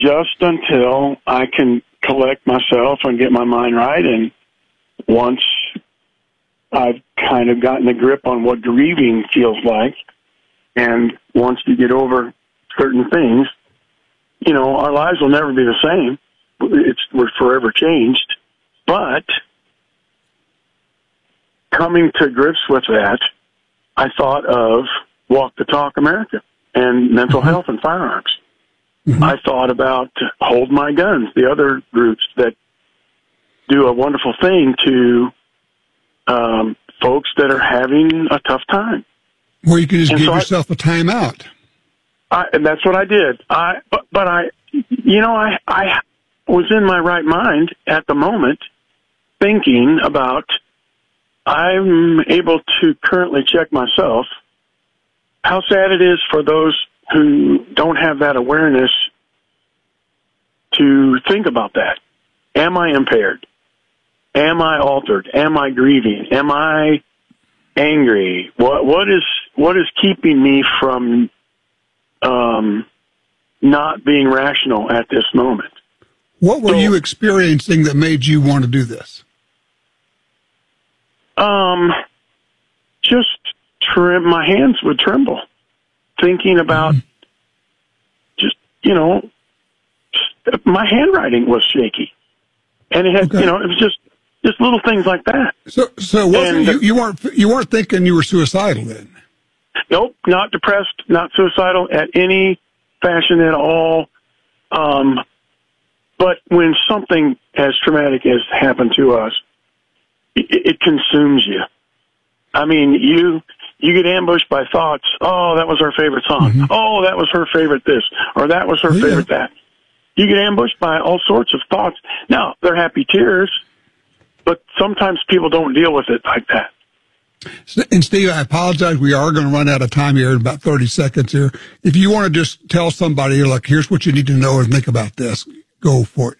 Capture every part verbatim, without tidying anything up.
just until I can collect myself and get my mind right. And once I've kind of gotten a grip on what grieving feels like, and once you get over certain things, you know, our lives will never be the same. It's, we're forever changed. But coming to grips with that, I thought of Walk the Talk America and mental mm-hmm. health and firearms. Mm-hmm. I thought about Hold My Guns, the other groups that do a wonderful thing to um, folks that are having a tough time. Or you can just and give so yourself I, a time out. I, and that's what I did. I, but, but I, you know, I, I was in my right mind at the moment thinking about, I'm able to currently check myself how sad it is for those who don't have that awareness to think about that. Am I impaired? Am I altered? Am I grieving? Am I angry? What what is what is keeping me from um, not being rational at this moment? What were so, you experiencing that made you want to do this? Um, just trim, my hands would tremble thinking about mm-hmm. just, you know, my handwriting was shaky, and it had, okay. you know, it was just, just little things like that. So, so wasn't and, you, you weren't, you weren't thinking you were suicidal then? Nope, not depressed, not suicidal at any fashion at all. Um, but when something as traumatic as happened to us, it, it consumes you. I mean, you you get ambushed by thoughts. Oh, that was our favorite song. Mm-hmm. Oh, that was her favorite this, or that was her yeah. favorite that. You get ambushed by all sorts of thoughts. Now, they're happy tears, but sometimes people don't deal with it like that. And Steve, I apologize. We are going to run out of time here in about thirty seconds here. If you want to just tell somebody, like, here's what you need to know and think about this, go for it.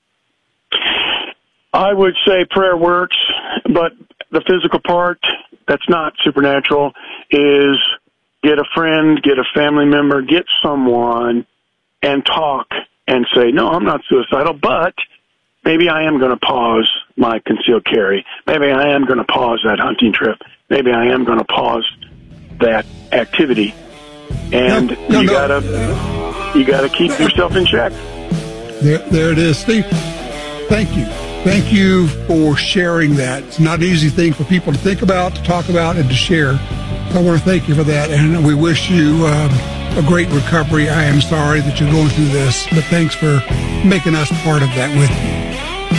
I would say prayer works, but the physical part that's not supernatural is get a friend, get a family member, get someone and talk and say, no, I'm not suicidal, but maybe I am going to pause my concealed carry. Maybe I am going to pause that hunting trip. Maybe I am going to pause that activity. And no, no, you no. gotta, you gotta keep yourself in check. There, there it is, Steve. Thank you. Thank you for sharing that. It's not an easy thing for people to think about, to talk about, and to share. So I want to thank you for that, and we wish you um, a great recovery. I am sorry that you're going through this, but thanks for making us part of that with you.